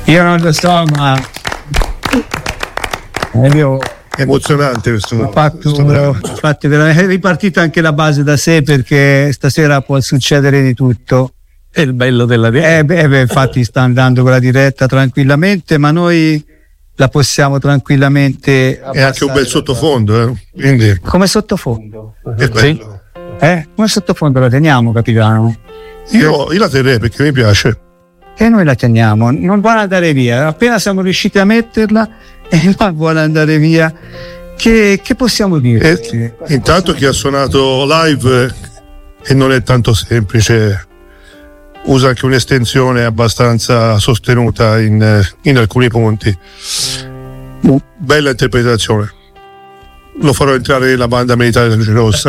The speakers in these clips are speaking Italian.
Io non lo so, ma io emozionante questo. Infatti è ripartita anche la base da sé, perché stasera può succedere di tutto. È il bello della diretta. Infatti sta andando con la diretta tranquillamente, ma noi la possiamo tranquillamente è anche un bel sottofondo, quindi come sottofondo è bello. Come sottofondo la teniamo, capitano? Io la terrei perché mi piace e noi la teniamo, non vuole andare via. Appena siamo riusciti a metterla e non vuole andare via, che possiamo dire? Intanto chi ha suonato live e non è tanto semplice, usa anche un'estensione abbastanza sostenuta in alcuni punti. Bella interpretazione. Lo farò entrare nella banda militare della Croce Rossa.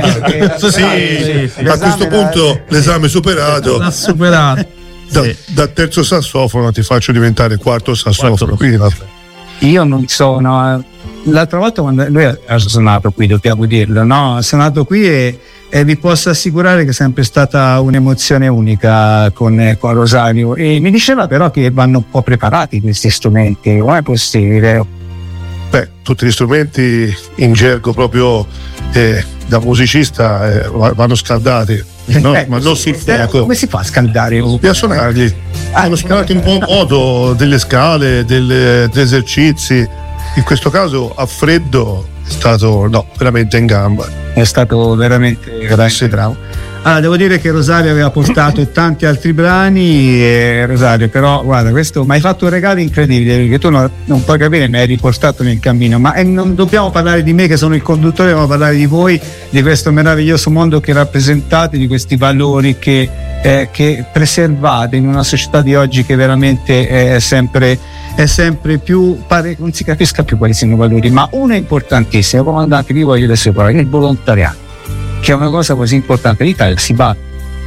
Sì, a questo punto l'esame superato. L'ha superato. Da terzo sassofono ti faccio diventare quarto sassofono. Io non sono. L'altra volta quando lui ha suonato qui, dobbiamo dirlo, no? Ha suonato qui e vi posso assicurare che è sempre stata un'emozione unica con Rosario, e mi diceva però che vanno un po' preparati questi strumenti. Come è possibile? Tutti gli strumenti in gergo proprio da musicista vanno scaldati, no? Ma non sul fuoco. Come si fa a scaldare? A suonarli vanno scaldati in buon modo, delle scale, degli esercizi. In questo caso a freddo è stato veramente in gamba. È stato veramente bravo. Allora, devo dire che Rosario aveva portato tanti altri brani, Rosario, però guarda, questo mi hai fatto un regalo incredibile, perché tu non puoi capire, mi hai riportato nel cammino, ma non dobbiamo parlare di me che sono il conduttore, dobbiamo parlare di voi, di questo meraviglioso mondo che rappresentate, di questi valori che preservate in una società di oggi che veramente è sempre più, pare non si capisca più quali siano i valori, ma uno è importantissimo, comandante, vi voglio le sue parole, il volontariato, che è una cosa così importante. L'Italia si batte.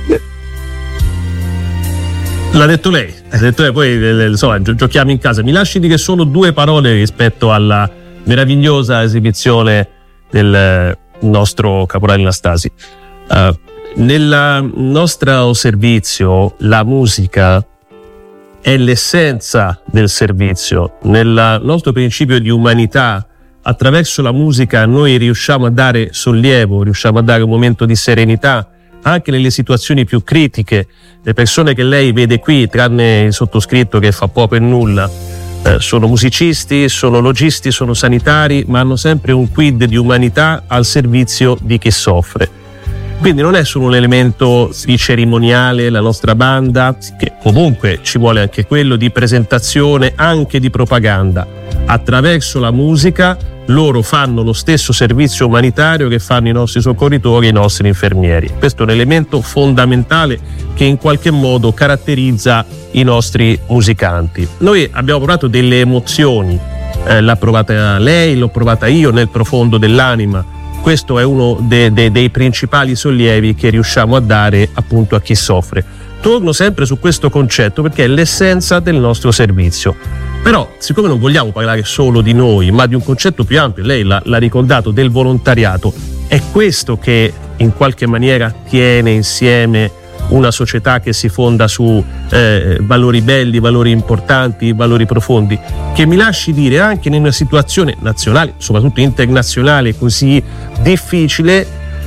L'ha detto lei, poi insomma, giochiamo in casa. Mi lasci dire solo due parole rispetto alla meravigliosa esibizione del nostro caporale Anastasi. Nel nostro servizio la musica è l'essenza del servizio. Nel nostro principio di umanità, attraverso la musica noi riusciamo a dare sollievo, riusciamo a dare un momento di serenità anche nelle situazioni più critiche. Le persone che lei vede qui, tranne il sottoscritto che fa poco e nulla, sono musicisti, sono logisti, sono sanitari, ma hanno sempre un quid di umanità al servizio di chi soffre. Quindi non è solo un elemento di cerimoniale la nostra banda, che comunque ci vuole anche quello di presentazione, anche di propaganda. Attraverso la musica loro fanno lo stesso servizio umanitario che fanno i nostri soccorritori e i nostri infermieri. Questo è un elemento fondamentale che in qualche modo caratterizza i nostri musicanti. Noi abbiamo provato delle emozioni, l'ha provata lei, l'ho provata io nel profondo dell'anima. Questo è uno dei principali sollievi che riusciamo a dare appunto a chi soffre. Torno sempre su questo concetto perché è l'essenza del nostro servizio. Però, siccome non vogliamo parlare solo di noi, ma di un concetto più ampio, lei l'ha ricordato, del volontariato, è questo che in qualche maniera tiene insieme una società che si fonda su valori belli, valori importanti, valori profondi, che mi lasci dire anche in una situazione nazionale, soprattutto internazionale così difficile,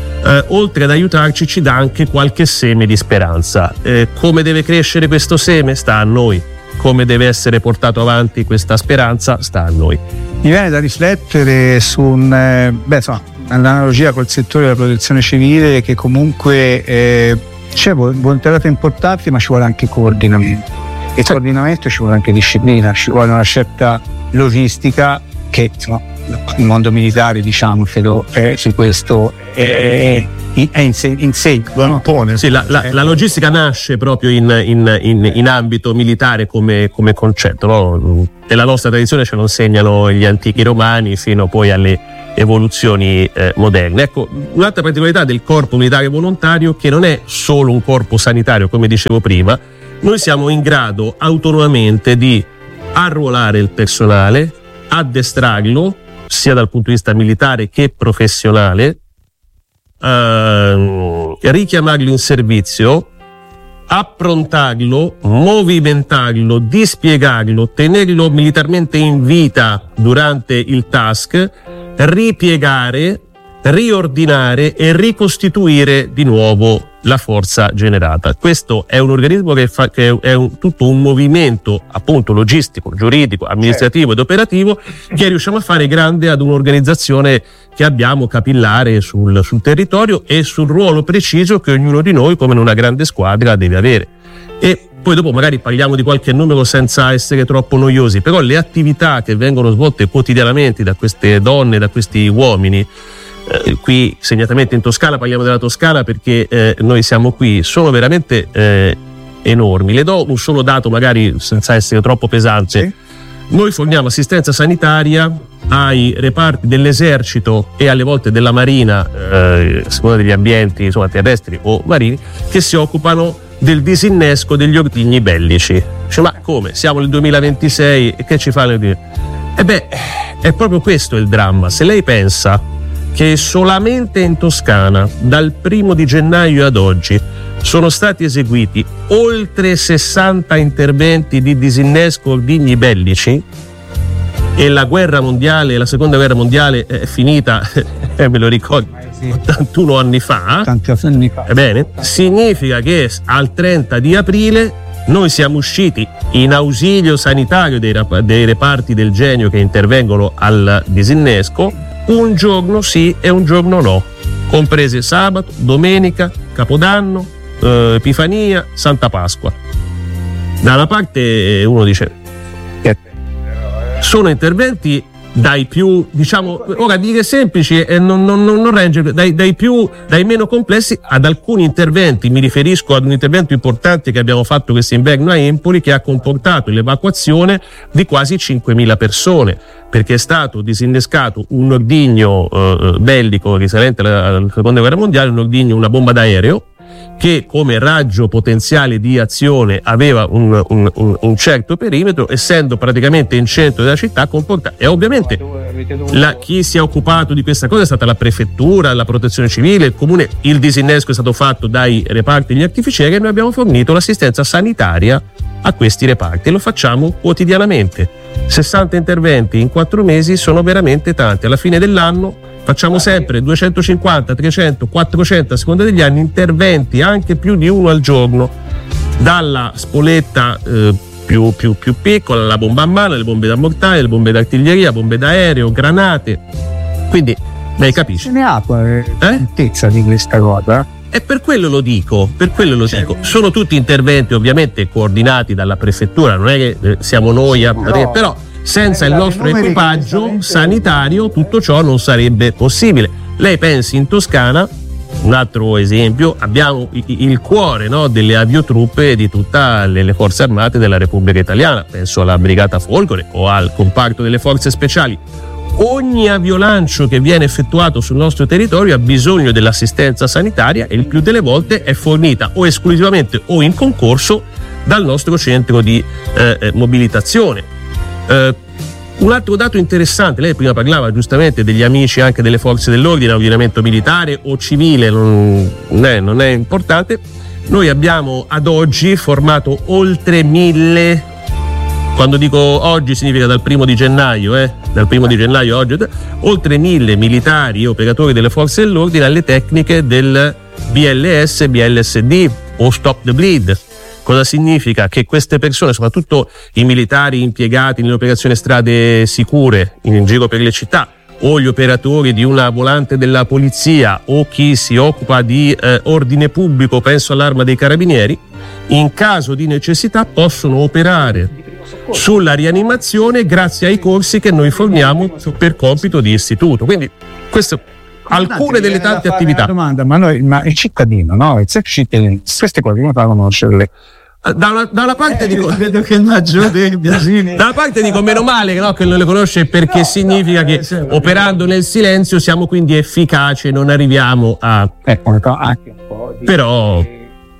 oltre ad aiutarci ci dà anche qualche seme di speranza. Come deve crescere questo seme? Sta a noi. Come deve essere portato avanti questa speranza? Sta a noi. Mi viene da riflettere su un'analogia col settore della protezione civile, che comunque c'è volontariato importante, ma ci vuole anche coordinamento. E coordinamento ci vuole anche disciplina, ci vuole una certa logistica che insomma, il mondo militare, diciamo, su questo è in seguito. Sì, la logistica nasce proprio in ambito militare come concetto, no? Nella nostra tradizione ce lo insegnano gli antichi romani fino poi alle evoluzioni moderne. Ecco, un'altra particolarità del corpo militare volontario, che non è solo un corpo sanitario, come dicevo prima. Noi siamo in grado autonomamente di arruolare il personale, addestrarlo sia dal punto di vista militare che professionale, richiamarlo in servizio, approntarlo, movimentarlo, dispiegarlo, tenerlo militarmente in vita durante il task, ripiegare, riordinare e ricostituire di nuovo la forza generata. Questo è un organismo che è tutto un movimento appunto logistico, giuridico, amministrativo ed operativo che riusciamo a fare grande ad un'organizzazione che abbiamo capillare sul territorio e sul ruolo preciso che ognuno di noi come in una grande squadra deve avere. E poi dopo magari parliamo di qualche numero senza essere troppo noiosi, però le attività che vengono svolte quotidianamente da queste donne, da questi uomini, qui segnatamente in Toscana, parliamo della Toscana perché noi siamo qui, sono veramente enormi. Le do un solo dato magari senza essere troppo pesante. Sì. Noi forniamo assistenza sanitaria ai reparti dell'esercito e alle volte della marina, secondo degli ambienti insomma terrestri o marini, che si occupano del disinnesco degli ordigni bellici. Cioè, ma come? Siamo nel 2026 e che ci fa? È proprio questo il dramma. Se lei pensa che solamente in Toscana dal 1 di gennaio ad oggi sono stati eseguiti oltre 60 interventi di disinnesco ordigni bellici e la seconda guerra mondiale è finita, me lo ricordo, 81 anni fa, ebbene, significa che al 30 di aprile noi siamo usciti in ausilio sanitario dei reparti del Genio che intervengono al disinnesco un giorno sì e un giorno no, comprese sabato, domenica, Capodanno, Epifania, Santa Pasqua. Da una parte uno dice sono interventi dai più, diciamo, ora dire semplici non regge, dai meno complessi ad alcuni interventi. Mi riferisco ad un intervento importante che abbiamo fatto quest'inverno a Empoli, che ha comportato l'evacuazione di quasi 5.000 persone, perché è stato disinnescato un ordigno bellico risalente alla seconda guerra mondiale, un ordigno, una bomba d'aereo che come raggio potenziale di azione aveva un certo perimetro, essendo praticamente in centro della città comporta. E ovviamente chi si è occupato di questa cosa è stata la prefettura, la protezione civile, il comune. Il disinnesco è stato fatto dai reparti degli artificieri e noi abbiamo fornito l'assistenza sanitaria a questi reparti e lo facciamo quotidianamente. 60 interventi in 4 mesi sono veramente tanti. Alla fine dell'anno facciamo sempre 250, 300, 400 a seconda degli anni interventi, anche più di uno al giorno, dalla spoletta più piccola, la bomba a mano, le bombe da mortaio, le bombe d'artiglieria, bombe d'aereo, granate. Quindi lei capisce. Se ne ha contezza di questa cosa? E per quello lo dico. Sono tutti interventi ovviamente coordinati dalla prefettura, non è che siamo noi a però senza il nostro equipaggio sanitario tutto ciò non sarebbe possibile. Lei pensi in Toscana, un altro esempio, abbiamo il cuore, no, delle aviotruppe di tutte le forze armate della Repubblica Italiana, penso alla Brigata Folgore o al comparto delle forze speciali. Ogni aviolancio che viene effettuato sul nostro territorio ha bisogno dell'assistenza sanitaria e il più delle volte è fornita o esclusivamente o in concorso dal nostro centro di mobilitazione. Un altro dato interessante, lei prima parlava giustamente degli amici anche delle forze dell'ordine, ordinamento militare o civile, non è importante. Noi abbiamo ad oggi formato oltre 1000, quando dico oggi significa dal 1 di gennaio, dal 1 di gennaio oggi, oltre 1000 militari e operatori delle forze dell'ordine alle tecniche del BLS, BLSD o Stop the Bleed. Cosa significa? Che queste persone, soprattutto i militari impiegati nelle operazioni strade sicure in giro per le città, o gli operatori di una volante della polizia, o chi si occupa di ordine pubblico, penso all'Arma dei Carabinieri, in caso di necessità possono operare sulla rianimazione grazie ai corsi che noi forniamo per compito di istituto. Quindi questo alcune delle tante attività. Domanda, ma il cittadino, no? Il sex cittadino, queste qualcuno fa conoscerle. Da una parte dico, vedo che il maggiore Biasini. Da una parte dico meno male che non le conosce, perché significa che operando nel silenzio siamo quindi efficaci e non arriviamo a anche un po' però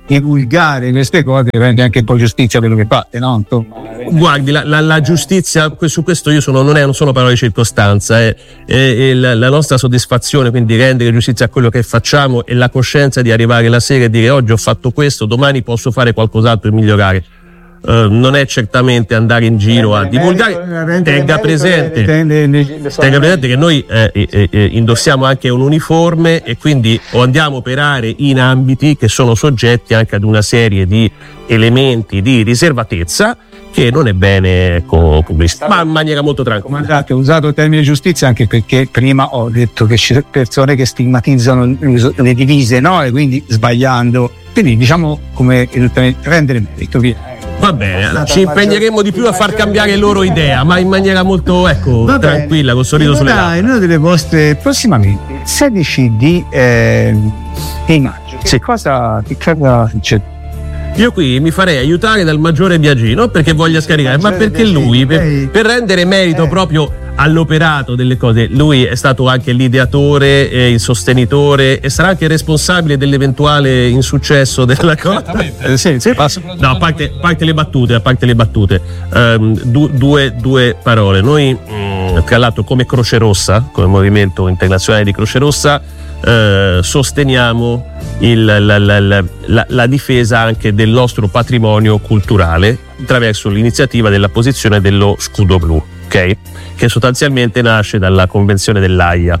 divulgare queste cose rende anche un po' giustizia a quello che fate, no? Guardi, la giustizia, su questo non sono parole di circostanza, la nostra soddisfazione, quindi rendere giustizia a quello che facciamo, e la coscienza di arrivare la sera e dire oggi ho fatto questo, domani posso fare qualcos'altro e migliorare. Non è certamente andare in giro a divulgare. Tenga presente che noi indossiamo anche un uniforme, e quindi andiamo a operare in ambiti che sono soggetti anche ad una serie di elementi di riservatezza che non è bene ma in maniera molto tranquilla. Comandante, ho usato il termine giustizia anche perché prima ho detto che ci sono persone che stigmatizzano le divise, no? E quindi sbagliando, quindi diciamo come rendere merito, via. Va bene, ci impegneremo di più a far cambiare loro idea, ma in maniera molto tranquilla, con sorriso sulle labbra. In una delle vostre prossimamente 16 di maggio, che cosa c'è? Io qui mi farei aiutare dal maggiore Biagino perché voglia scaricare, ma perché lui, per rendere merito proprio all'operato delle cose, lui è stato anche l'ideatore, il sostenitore, e sarà anche responsabile dell'eventuale insuccesso della cosa. Sì, no, a parte le battute, due parole. Noi, tra l'altro, come Croce Rossa, come Movimento Internazionale di Croce Rossa, sosteniamo la difesa anche del nostro patrimonio culturale attraverso l'iniziativa della posizione dello scudo blu, ok? Che sostanzialmente nasce dalla Convenzione dell'Aia.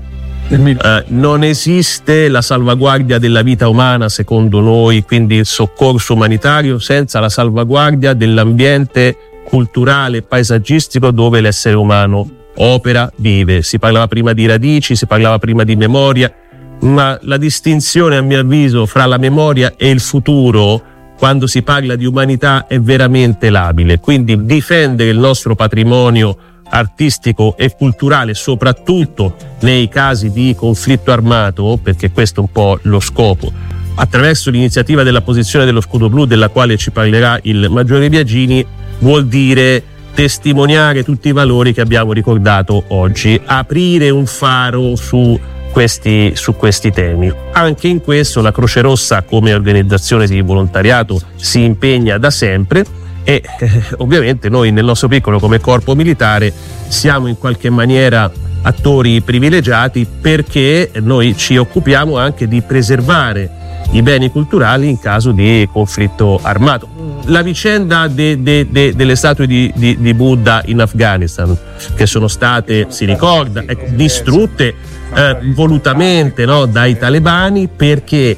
Non esiste la salvaguardia della vita umana, secondo noi, quindi il soccorso umanitario, senza la salvaguardia dell'ambiente culturale e paesaggistico dove l'essere umano opera, vive. Si parlava prima di radici, si parlava prima di memoria, ma la distinzione, a mio avviso, fra la memoria e il futuro, quando si parla di umanità, è veramente labile. Quindi difendere il nostro patrimonio artistico e culturale, soprattutto nei casi di conflitto armato, perché questo è un po' lo scopo, attraverso l'iniziativa della posizione dello scudo blu, della quale ci parlerà il maggiore Biagini, vuol dire testimoniare tutti i valori che abbiamo ricordato oggi, aprire un faro su questi temi. Anche in questo la Croce Rossa, come organizzazione di volontariato, si impegna da sempre, e ovviamente noi nel nostro piccolo, come corpo militare, siamo in qualche maniera attori privilegiati, perché noi ci occupiamo anche di preservare i beni culturali in caso di conflitto armato. La vicenda delle statue di Buddha in Afghanistan, che sono state, si ricorda, distrutte volutamente, no, dai talebani, perché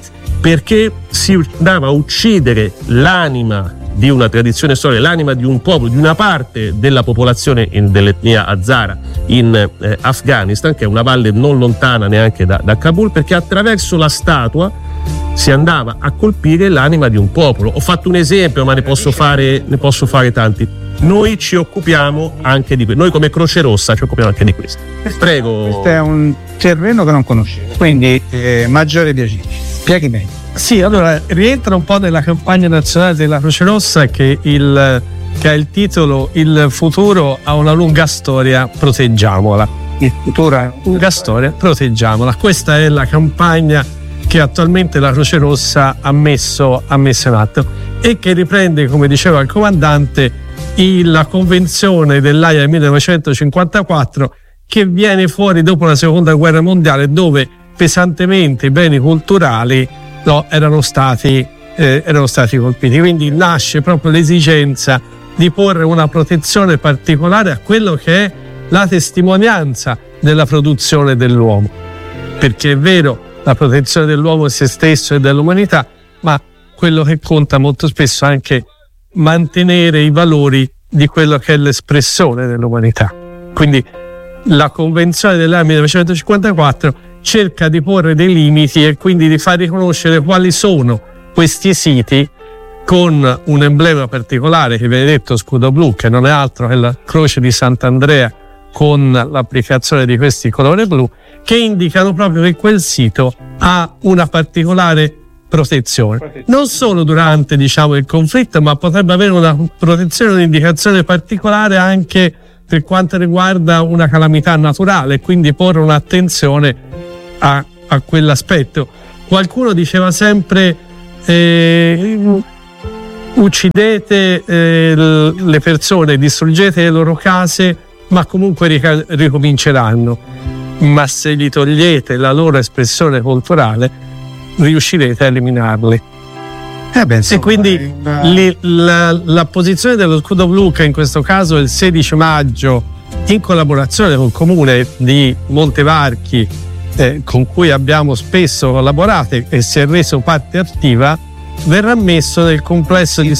si andava a uccidere l'anima di una tradizione storica, l'anima di un popolo, di una parte della popolazione dell'etnia Hazara in Afghanistan, che è una valle non lontana neanche da Kabul, perché attraverso la statua si andava a colpire l'anima di un popolo. Ho fatto un esempio, ma ne posso fare tanti. Noi ci occupiamo anche di questo. Noi come Croce Rossa ci occupiamo anche di questo. Prego. Questo è un terreno che non conoscevo, quindi maggiore Biagini. Spieghi meglio. Sì, allora rientra un po' nella campagna nazionale della Croce Rossa che ha il titolo "Il futuro ha una lunga storia, proteggiamola". Il futuro ha una lunga storia, proteggiamola. Questa è la campagna che attualmente la Croce Rossa ha messo in atto, e che riprende, come diceva il comandante, la convenzione dell'Aia del 1954, che viene fuori dopo la seconda guerra mondiale, dove pesantemente i beni culturali erano stati colpiti. Quindi nasce proprio l'esigenza di porre una protezione particolare a quello che è la testimonianza della produzione dell'uomo, perché è vero, la protezione dell'uomo, se stesso e dell'umanità, ma quello che conta molto spesso è anche mantenere i valori di quello che è l'espressione dell'umanità. Quindi la Convenzione dell'Aia 1954 cerca di porre dei limiti e quindi di far riconoscere quali sono questi siti, con un emblema particolare che viene detto scudo blu, che non è altro che la croce di Sant'Andrea con l'applicazione di questi colori blu, che indicano proprio che quel sito ha una particolare protezione. Non solo durante, il conflitto, ma potrebbe avere una protezione, un'indicazione particolare anche per quanto riguarda una calamità naturale, quindi porre un'attenzione a quell'aspetto. Qualcuno diceva sempre uccidete le persone, distruggete le loro case, ma comunque ricominceranno. Ma se gli togliete la loro espressione culturale, riuscirete a eliminarli. E quindi la posizione dello Scudo Blu, che in questo caso è il 16 maggio, in collaborazione col comune di Montevarchi, con cui abbiamo spesso collaborato e si è reso parte attiva, verrà messo nel complesso di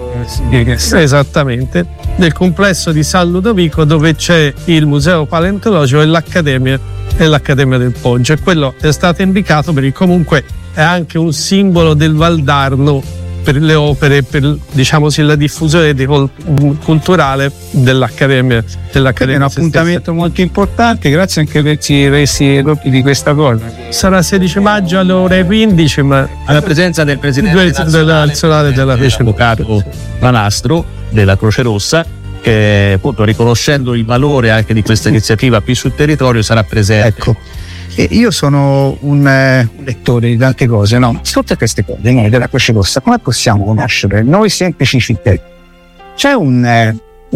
nel complesso di San Ludovico, dove c'è il museo paleontologico e l'accademia del Poggio, e quello è stato indicato perché comunque è anche un simbolo del Valdarno per le opere, per, diciamo così, la diffusione culturale dell'Accademia. È un appuntamento molto importante, grazie anche per averci resi edotti di questa cosa. Sarà 16 maggio alle ore 15, ma alla presenza del presidente nazionale della Croce Avvocato Vanastro della Croce Rossa, che appunto, riconoscendo il valore anche di questa iniziativa qui sul territorio, sarà presente. Ecco. E io sono un lettore di tante cose, no? Tutte queste cose noi della Croce Rossa come possiamo conoscere noi semplici cittadini? C'è un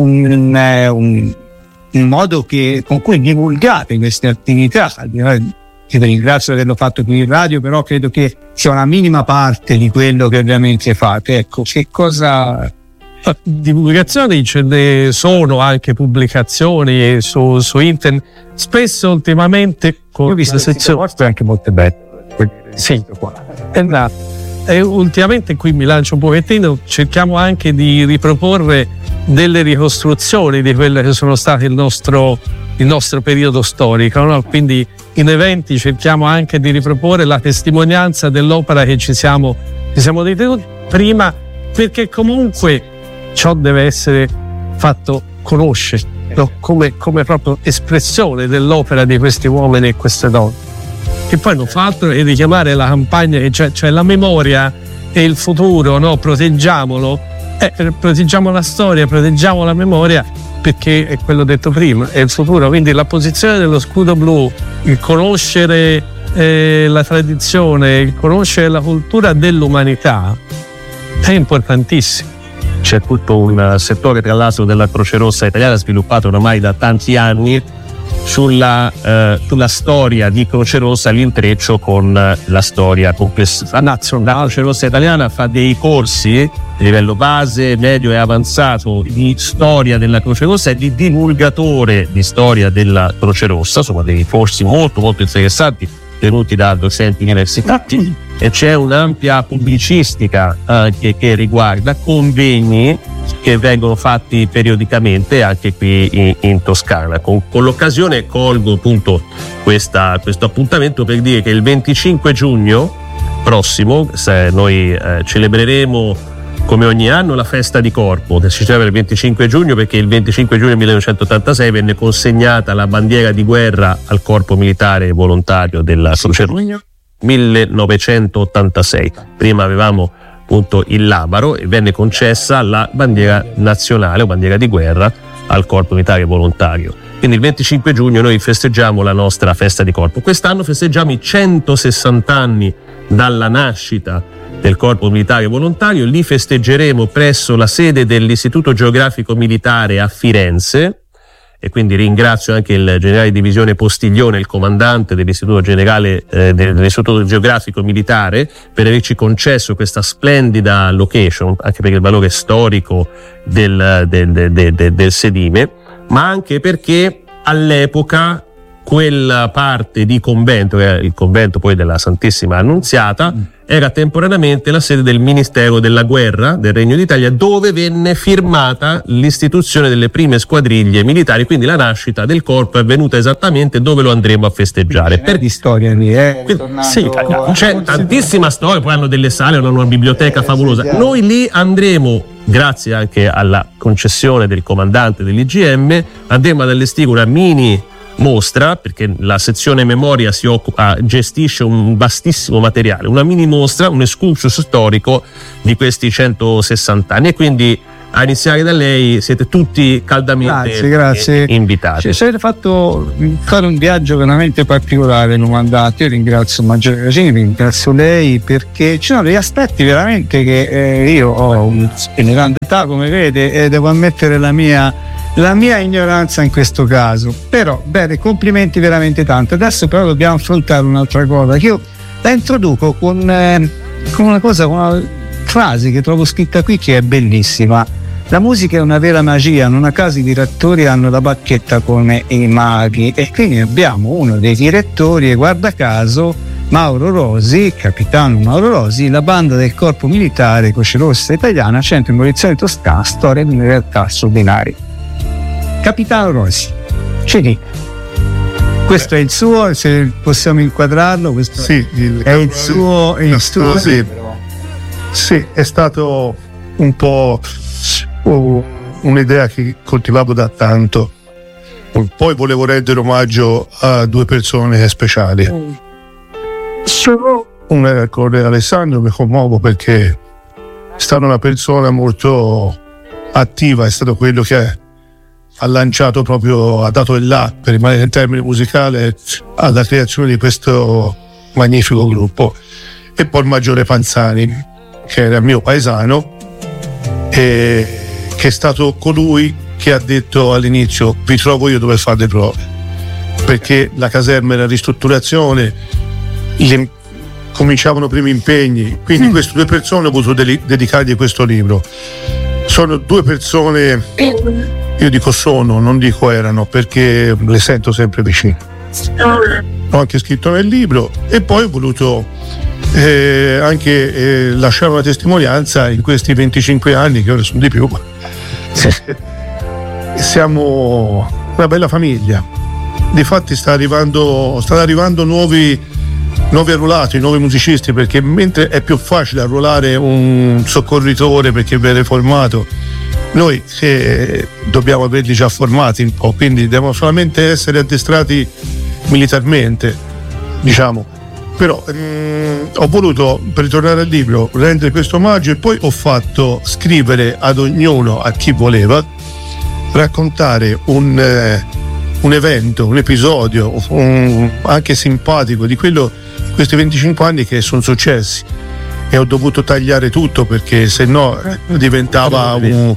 modo con cui divulgate queste attività? Ti ringrazio di averlo fatto qui in radio, però credo che sia una minima parte di quello che ovviamente fate. Ecco, che cosa... Divulgazioni ce ne sono, anche pubblicazioni su internet, spesso ultimamente io ho visto vostre anche molto belle. Sì, esatto. E ultimamente qui mi lancio un pochettino, cerchiamo anche di riproporre delle ricostruzioni di quelle che sono state il nostro periodo storico, no? Quindi in eventi cerchiamo anche di riproporre la testimonianza dell'opera che ci siamo detenuti prima, perché comunque ciò deve essere fatto conoscere, no? come proprio espressione dell'opera di questi uomini e queste donne, che poi non fa altro che richiamare la campagna che cioè la memoria e il futuro, no? Proteggiamolo, proteggiamo la storia, proteggiamo la memoria, perché è quello detto prima, è il futuro. Quindi la posizione dello Scudo Blu, il conoscere la tradizione, il conoscere la cultura dell'umanità è importantissimo. C'è tutto un settore, tra l'altro, della Croce Rossa italiana sviluppato ormai da tanti anni sulla storia di Croce Rossa, l'intreccio con la storia complessiva nazionale. La Croce Rossa italiana fa dei corsi di livello base, medio e avanzato di storia della Croce Rossa e di divulgatore di storia della Croce Rossa. Sono dei corsi molto molto interessanti, tenuti da docenti universitari, e c'è un'ampia pubblicistica che riguarda convegni che vengono fatti periodicamente anche qui in Toscana. Con l'occasione colgo appunto questo appuntamento per dire che il 25 giugno prossimo noi celebreremo come ogni anno la festa di corpo, che si celebra il 25 giugno perché il 25 giugno 1986 venne consegnata la bandiera di guerra al corpo militare volontario della Croce Rossa. 1986. Prima avevamo appunto il Labaro e venne concessa la bandiera nazionale o bandiera di guerra al corpo militare volontario. Quindi il 25 giugno noi festeggiamo la nostra festa di corpo. Quest'anno festeggiamo i 160 anni dalla nascita del corpo militare volontario. Li festeggeremo presso la sede dell'Istituto Geografico Militare a Firenze, e quindi ringrazio anche il generale di divisione Postiglione, il comandante dell'Istituto Generale dell'Istituto Geografico Militare, per averci concesso questa splendida location, anche per il valore storico del sedime, ma anche perché all'epoca quella parte di convento, che era il convento poi della Santissima Annunziata, era temporaneamente la sede del Ministero della Guerra del Regno d'Italia, dove venne firmata l'istituzione delle prime squadriglie militari, quindi la nascita del corpo è avvenuta esattamente dove lo andremo a festeggiare. Per di storia lì, sì, c'è tantissima storia, poi hanno delle sale, hanno una biblioteca favolosa. Noi lì andremo, grazie anche alla concessione del comandante dell'IGM, andremo ad allestire una mini mostra, perché la sezione memoria gestisce un vastissimo materiale, una mini mostra, un excursus storico di questi 160 anni, e quindi a iniziare da lei siete tutti caldamente grazie. Invitati. Ci avete fatto fare un viaggio veramente particolare in un mandato. Io ringrazio Maggiore Casini, ringrazio lei, perché ci sono degli aspetti veramente che io ho in grande età, come vede, e devo ammettere la mia ignoranza in questo caso. Però bene, complimenti veramente tanto. Adesso però dobbiamo affrontare un'altra cosa che io la introduco con una frase che trovo scritta qui, che è bellissima. La musica è una vera magia, non a caso i direttori hanno la bacchetta come i maghi, e quindi abbiamo uno dei direttori, e guarda caso Mauro Rosi, capitano Mauro Rosi, la banda del Corpo Militare Croce Rossa Italiana, Centro di Munizioni Toscana, storia di una realtà straordinaria. Capitano Rosi, ci dica. Questo è il suo, se possiamo inquadrarlo, questo sì, è il suo libro. Sì, è stato un po' un'idea che coltivavo da tanto. Poi volevo rendere omaggio a due persone speciali. Una con Alessandro, mi commuovo perché è stata una persona molto attiva, è stato quello che ha lanciato proprio, ha dato il là, per rimanere in termini musicali, alla creazione di questo magnifico gruppo. E poi il Maggiore Panzani, che era mio paesano, e che è stato colui che ha detto all'inizio: vi trovo io dove fare le prove, perché la caserma era in ristrutturazione, cominciavano primi impegni, quindi queste due persone ho voluto dedicargli questo libro. Sono due persone, io dico non dico erano, perché le sento sempre vicine. Ho anche scritto nel libro, e poi ho voluto anche lasciare una testimonianza in questi 25 anni, che ora sono di più. Siamo una bella famiglia. Difatti stanno arrivando nuovi arruolati, nuovi musicisti, perché mentre è più facile arruolare un soccorritore perché viene formato, noi dobbiamo averli già formati un po', quindi devono solamente essere addestrati militarmente, diciamo. Però ho voluto, per ritornare al libro, rendere questo omaggio, e poi ho fatto scrivere ad ognuno, a chi voleva, raccontare un evento, un episodio anche simpatico di questi 25 anni che sono successi, e ho dovuto tagliare tutto perché sennò diventava un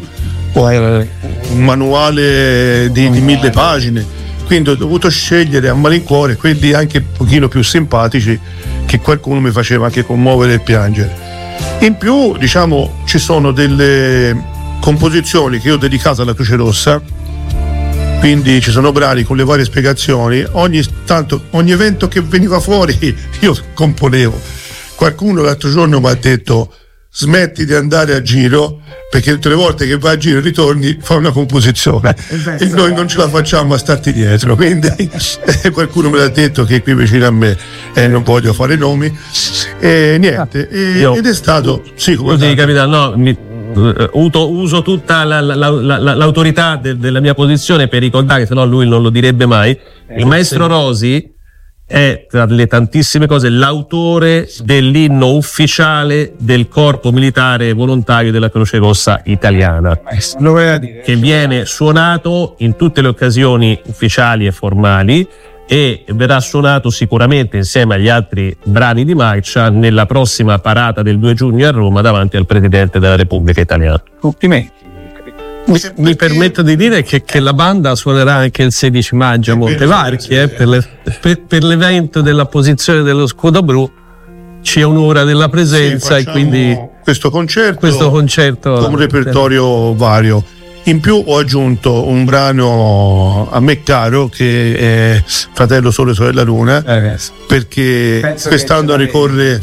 manuale di 1000 pagine. Quindi ho dovuto scegliere a malincuore quelli anche un pochino più simpatici, che qualcuno mi faceva anche commuovere e piangere. In più, diciamo, ci sono delle composizioni che io ho dedicato alla Croce Rossa, quindi ci sono brani con le varie spiegazioni. Ogni evento che veniva fuori io componevo. Qualcuno l'altro giorno mi ha detto: smetti di andare a giro, perché tutte le volte che vai a giro e ritorni fa una composizione e noi non ce la facciamo a starti dietro. Quindi qualcuno me l'ha detto, che è qui vicino a me, non voglio fare nomi, e niente, ed è stato scusi capitano, uso tutta l'autorità della mia posizione per ricordare, se no lui non lo direbbe mai. Il maestro Rosi è, tra le tantissime cose, l'autore dell'inno ufficiale del Corpo Militare Volontario della Croce Rossa Italiana, che viene suonato in tutte le occasioni ufficiali e formali, e verrà suonato sicuramente insieme agli altri brani di marcia nella prossima parata del 2 giugno a Roma davanti al Presidente della Repubblica Italiana. Complimenti. Mi permetto di dire che la banda suonerà anche il 16 maggio a Montevarchi, per l'evento della posizione dello scudo blu. Ci onora della presenza, e quindi questo concerto con un repertorio vario. In più ho aggiunto un brano a me caro, che è Fratello Sole e Sorella Luna, perché quest'anno ricorre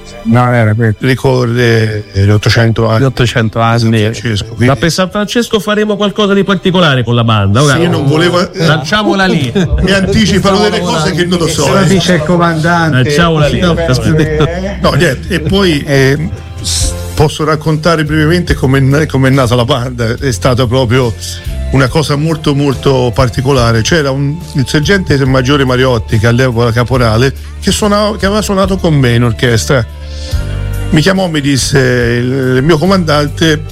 gli 800 anni. Gli 800 anni. Ma per San Francesco faremo qualcosa di particolare con la banda. Ora, io non volevo lanciamola lì. Mi anticipano delle cose che non lo so. Se lo dice il comandante. Lanciamola lì. No, niente. E poi posso raccontare brevemente come è nata la banda. È stata proprio una cosa molto molto particolare. C'era il sergente maggiore Mariotti, che all'epoca caporale, che aveva suonato con me in orchestra. Mi chiamò, mi disse: il mio comandante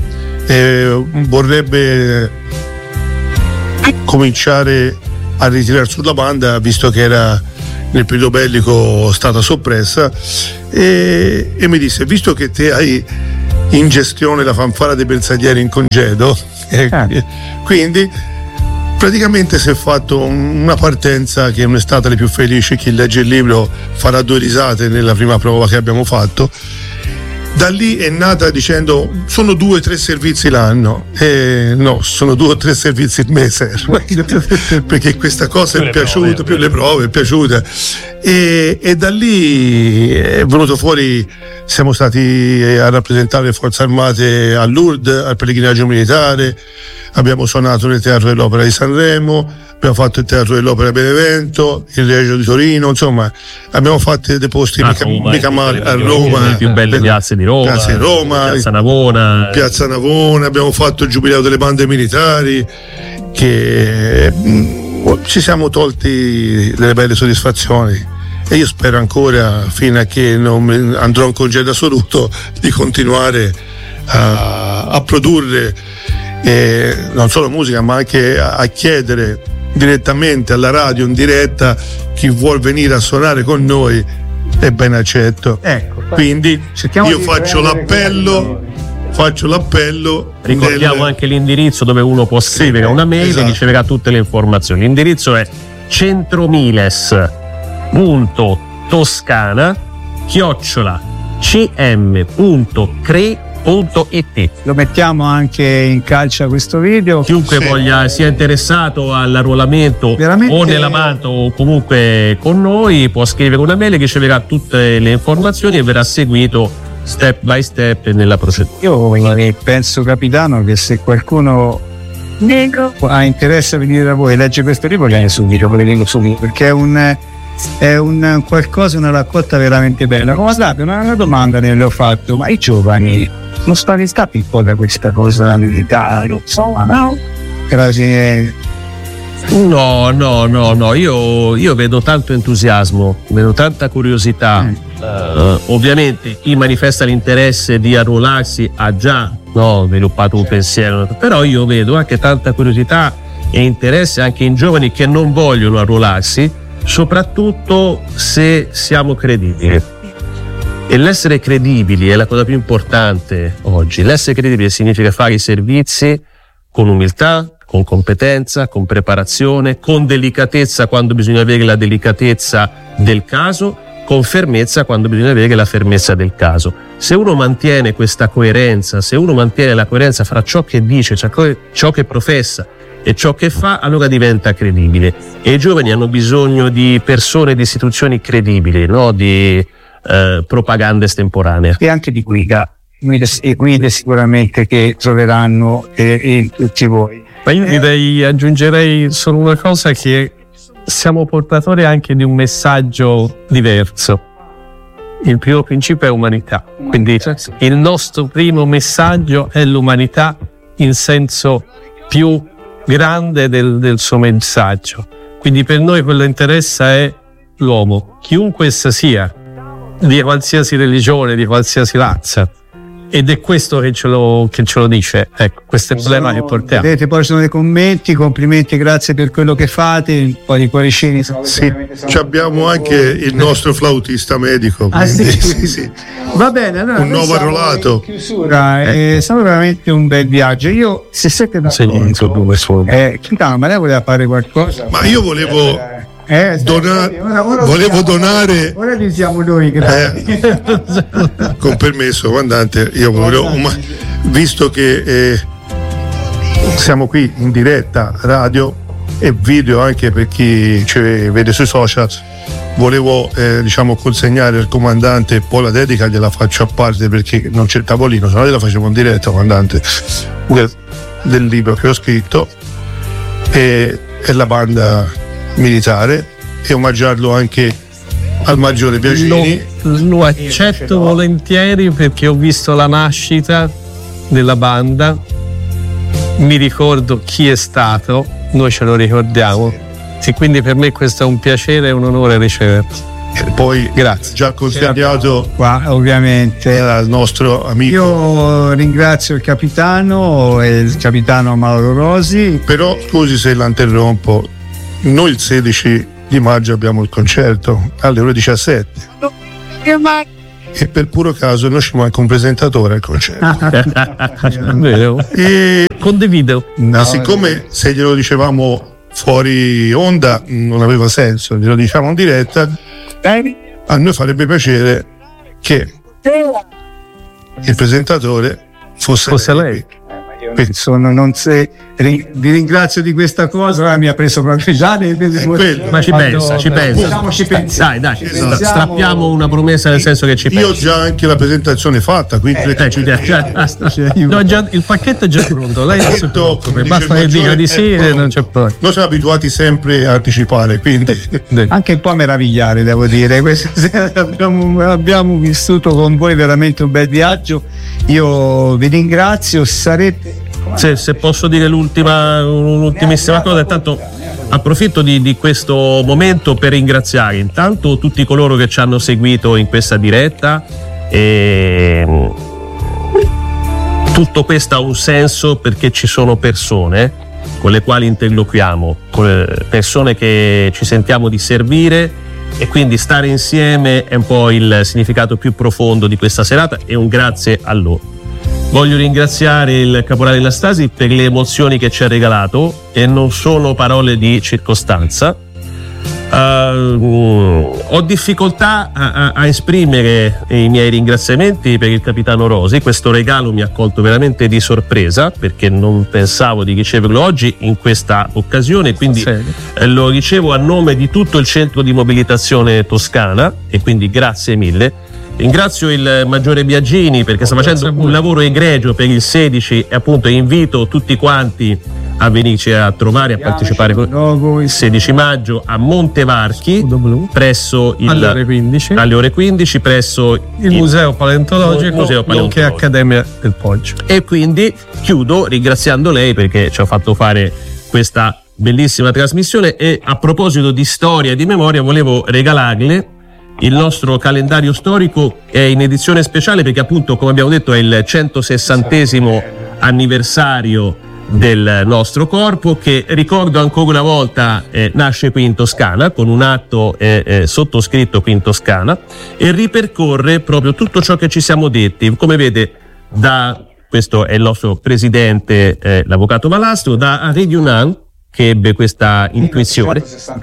vorrebbe cominciare a ritirare sulla banda, visto che era nel periodo bellico stata soppressa, e mi disse: visto che te hai in gestione la fanfara dei bersaglieri in congedo, quindi praticamente si è fatto una partenza che non è stata le più felici. Chi legge il libro farà 2 risate nella prima prova che abbiamo fatto. Da lì è nata dicendo: sono 2 o 3 servizi l'anno, no, sono 2 o 3 servizi il mese, perché questa cosa è piaciuta, più le prove è piaciuta, e da lì è venuto fuori. Siamo stati a rappresentare le forze armate a Lourdes, al pellegrinaggio militare, abbiamo suonato nel Teatro dell'Opera di Sanremo, abbiamo fatto il Teatro dell'Opera a Benevento, il Regio di Torino, insomma abbiamo fatto dei posti mica male a Roma, le più belle piazze di Roma, Piazza Navona, abbiamo fatto il Giubileo delle bande militari, che ci siamo tolti delle belle soddisfazioni, e io spero ancora, fino a che non andrò in congedo assoluto, di continuare a produrre non solo musica, ma anche a chiedere direttamente alla radio in diretta: chi vuol venire a suonare con noi è ben accetto. Quindi io faccio l'appello. Ricordiamo anche l'indirizzo dove uno può scrivere una mail, e riceverà tutte le informazioni. L'indirizzo è centromiles.toscana@cm.cre.it. Lo mettiamo anche in calcia questo video. Chiunque voglia, sia interessato all'arruolamento o nella Manto o comunque con noi, può scrivere una mail, riceverà tutte le informazioni e verrà seguito step by step nella procedura. Io penso, capitano, che se qualcuno ha interesse a venire da voi e legge questo libro, viene subito, perché è un qualcosa, una raccolta veramente bella. Come state? Una domanda ne ho fatto: ma i giovani non spaventati un po' da questa cosa militare? Insomma, no? No, io vedo tanto entusiasmo, vedo tanta curiosità. Ovviamente chi manifesta l'interesse di arruolarsi ha già sviluppato un pensiero, però io vedo anche tanta curiosità e interesse anche in giovani che non vogliono arruolarsi, soprattutto se siamo credibili. E l'essere credibili è la cosa più importante oggi. L'essere credibili significa fare i servizi con umiltà, con competenza, con preparazione, con delicatezza quando bisogna avere la delicatezza del caso, con fermezza quando bisogna avere la fermezza del caso. Se uno mantiene questa coerenza, se uno mantiene la coerenza fra ciò che dice, ciò che professa e ciò che fa, allora diventa credibile. E i giovani hanno bisogno di persone, di istituzioni credibili, di propagande estemporanee. E anche di guida sicuramente che troveranno in tutti voi. Ma io aggiungerei solo una cosa, che siamo portatori anche di un messaggio diverso. Il primo principio è umanità, quindi il nostro primo messaggio è l'umanità in senso più grande del suo messaggio. Quindi per noi quello che interessa è l'uomo, chiunque essa sia, di qualsiasi religione, di qualsiasi razza. Ed è questo che ce lo dice. Ecco, questo è il problema che portiamo. Vedete, poi sono dei commenti, complimenti, grazie per quello che fate, un po' di cuoricini. Sì, abbiamo anche il nostro flautista medico. Sì. Va bene, allora un nuovo arruolato. Chiusura, è stato veramente un bel viaggio. Io, se siete d'accordo, ma lei voleva fare qualcosa? Ma io volevo donare. Ora li siamo noi, grazie. Con permesso, comandante, io volevo, visto che siamo qui in diretta radio e video anche per chi ci vede sui social, volevo consegnare al comandante, poi la dedica gliela faccio a parte perché non c'è il tavolino, se no gliela facevo in diretta, comandante, del libro che ho scritto e la banda militare, e omaggiarlo anche al maggiore Biagini. Lo accetto volentieri, perché ho visto la nascita della banda, mi ricordo chi è stato, noi ce lo ricordiamo, e quindi per me questo è un piacere e un onore riceverlo. e poi Grazie. già consigliato Qua ovviamente al nostro amico. io ringrazio il capitano e il capitano Mauro Rosi. Però scusi se la interrompo, noi il 16 di maggio abbiamo il concerto alle ore 17 e per puro caso noi ci manca un presentatore al concerto. E Condivido. No, siccome se glielo dicevamo fuori onda non aveva senso, glielo diciamo in diretta, a noi farebbe piacere che il presentatore fosse lei. vi ringrazio di questa cosa, mi ha preso proprio già Ma ci pensa. ci pensiamo. Dai, strappiamo una promessa nel senso che ci pensa. Io ho già anche la presentazione fatta, quindi No, già, il pacchetto è già pronto. Lei non si preoccupi, basta che dica di sì e non c'è poi. noi siamo abituati sempre a anticipare, quindi Anche un po' meravigliare, devo dire. Questa sera abbiamo vissuto con voi veramente un bel viaggio. Io vi ringrazio. Se posso dire un'ultimissima cosa, intanto approfitto di questo momento per ringraziare intanto tutti coloro che ci hanno seguito in questa diretta. E tutto questo ha un senso perché ci sono persone con le quali interloquiamo, persone che ci sentiamo di servire, e quindi stare insieme è un po' il significato più profondo di questa serata, e un grazie a loro. Voglio ringraziare il caporale Anastasi per le emozioni che ci ha regalato, e non sono parole di circostanza. Ho difficoltà a esprimere i miei ringraziamenti per il capitano Rosi. Questo regalo mi ha colto veramente di sorpresa, perché non pensavo di riceverlo oggi in questa occasione, quindi lo ricevo a nome di tutto il centro di mobilitazione toscana, e quindi grazie mille. Ringrazio il maggiore Biagini perché sta facendo un lavoro egregio per il 16, e appunto invito tutti quanti a venirci a trovare, a partecipare il 16 maggio a Montevarchi presso alle ore 15 presso il Museo Paleontologico, nonché Accademia del Poggio. E quindi chiudo ringraziando lei perché ci ha fatto fare questa bellissima trasmissione. E a proposito di storia e di memoria, volevo regalarle il nostro calendario storico, è in edizione speciale perché appunto, come abbiamo detto, è il 160° anniversario del nostro corpo, che ricordo ancora una volta nasce qui in Toscana con un atto sottoscritto qui in Toscana, e ripercorre proprio tutto ciò che ci siamo detti. Come vede, questo è il nostro presidente, l'avvocato Valastro, da Henri Dunant, che ebbe questa intuizione.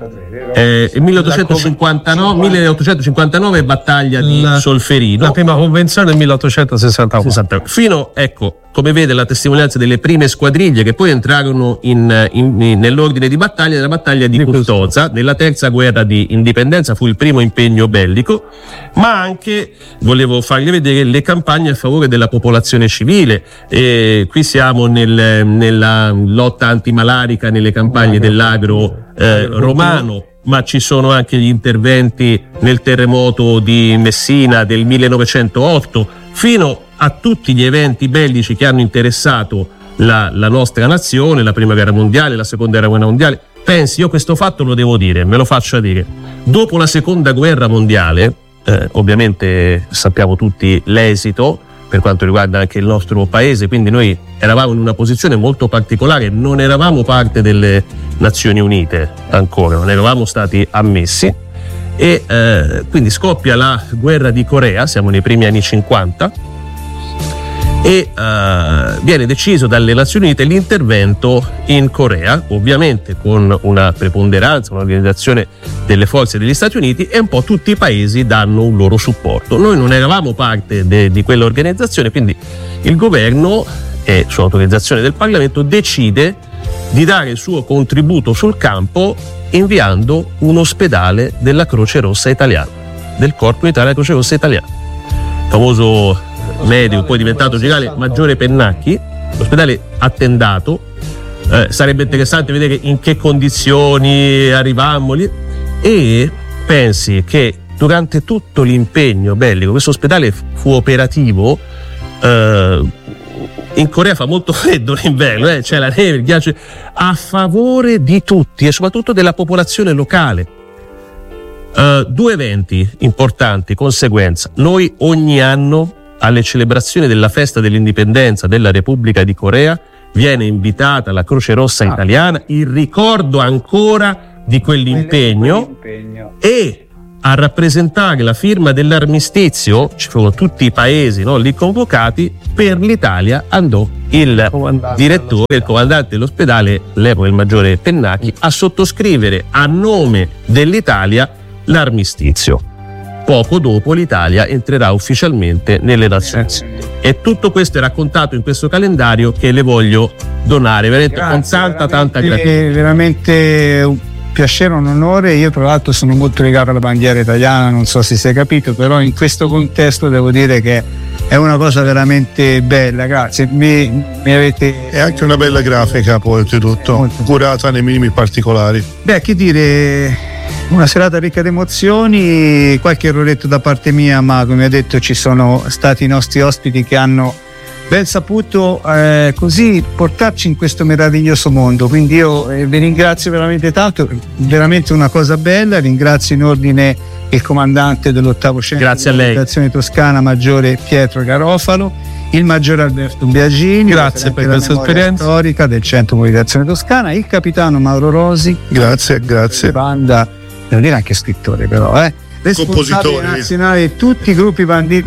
1859 battaglia di Solferino, la prima convenzione nel 1864. Fino, ecco, come vede, la testimonianza delle prime squadriglie che poi entrarono nell'ordine di battaglia della battaglia di Custoza. Nella terza guerra di indipendenza fu il primo impegno bellico, ma anche volevo fargli vedere le campagne a favore della popolazione civile. Qui siamo nella lotta antimalarica, nelle campagne dell'agro romano, ma ci sono anche gli interventi nel terremoto di Messina del 1908, fino a tutti gli eventi bellici che hanno interessato la nostra nazione, la prima guerra mondiale, la seconda guerra mondiale. Pensi, io questo fatto lo devo dire, me lo faccia dire. Dopo la seconda guerra mondiale, ovviamente sappiamo tutti l'esito per quanto riguarda anche il nostro paese, quindi noi eravamo in una posizione molto particolare, non eravamo parte delle Nazioni Unite ancora, non eravamo stati ammessi, e quindi scoppia la guerra di Corea, siamo nei primi anni 50, e viene deciso dalle Nazioni Unite l'intervento in Corea, ovviamente con una preponderanza, un'organizzazione delle forze degli Stati Uniti, e un po' tutti i paesi danno un loro supporto. Noi non eravamo parte di quell'organizzazione, quindi il governo, e su autorizzazione del Parlamento, decide di dare il suo contributo sul campo inviando un ospedale della Croce Rossa Italiana, del Corpo Unitario della Croce Rossa Italiana, famoso medico poi diventato generale Maggiore Pennacchi, l'ospedale attendato. Sarebbe interessante vedere in che condizioni arrivammo lì, e pensi che durante tutto l'impegno bellico questo ospedale fu operativo. In Corea fa molto freddo l'inverno, c'è la neve, il ghiaccio, a favore di tutti e soprattutto della popolazione locale. Due eventi importanti, conseguenza. Noi ogni anno alle celebrazioni della festa dell'indipendenza della Repubblica di Corea viene invitata la Croce Rossa italiana, in ricordo ancora di quell'impegno, e a rappresentare la firma dell'armistizio ci furono tutti i paesi, no, lì convocati. Per l'Italia andò il direttore, il comandante dell'ospedale, l'epoca il maggiore Pennacchi, a sottoscrivere a nome dell'Italia l'armistizio. Poco dopo l'Italia entrerà ufficialmente nelle Nazioni Unite. E tutto questo è raccontato in questo calendario che le voglio donare veramente. Grazie, con tanta gratitudine. È veramente un piacere, un onore. Io tra l'altro sono molto legato alla bandiera italiana, non so se si è capito, però in questo contesto devo dire che è una cosa veramente bella. Grazie, mi avete... È anche una bella grafica, poi oltretutto curata nei minimi particolari. Beh, che dire, una serata ricca di emozioni, qualche erroretto da parte mia, ma come ha detto ci sono stati i nostri ospiti che hanno ben saputo così portarci in questo meraviglioso mondo, quindi io vi ringrazio veramente tanto, veramente una cosa bella. Ringrazio in ordine il comandante dell'8° centro dell'operazione toscana, maggiore Pietro Garofalo, il maggiore Alberto Biagini, grazie per questa esperienza storica del centro mobilitazione toscana, il capitano Mauro Rosi, grazie banda, devo dire anche scrittore però, responsabile nazionale di tutti i gruppi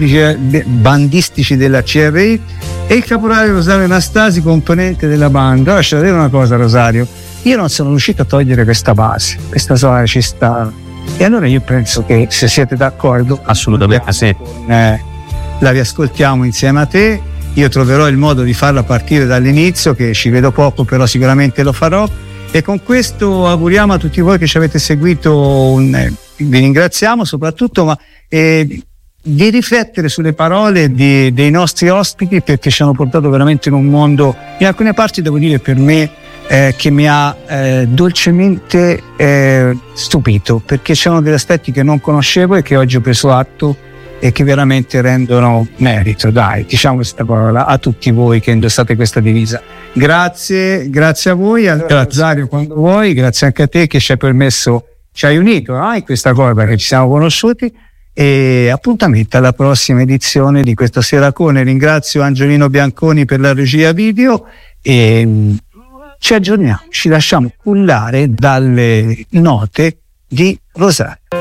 bandistici della CRI, e il caporale Rosario Anastasi, componente della banda. Ora c'è da dire una cosa, Rosario, io non sono riuscito a togliere questa base, questa sola ci sta, e allora io penso che, se siete d'accordo, assolutamente sì, la riascoltiamo insieme a te. Io troverò il modo di farla partire dall'inizio, che ci vedo poco, però sicuramente lo farò. E con questo auguriamo a tutti voi che ci avete seguito vi ringraziamo soprattutto, ma di riflettere sulle parole dei nostri ospiti, perché ci hanno portato veramente in un mondo, in alcune parti devo dire per me, che mi ha dolcemente stupito, perché c'erano degli aspetti che non conoscevo e che oggi ho preso atto e che veramente rendono merito, dai, diciamo questa parola, a tutti voi che indossate questa divisa. Grazie a voi. Allora, Rosario, quando vuoi, grazie anche a te che ci hai permesso, ci hai unito in questa cosa, che ci siamo conosciuti, e appuntamento alla prossima edizione di questa Seracone. Ringrazio Angelino Bianconi per la regia video e ci aggiorniamo, ci lasciamo cullare dalle note di Rosario.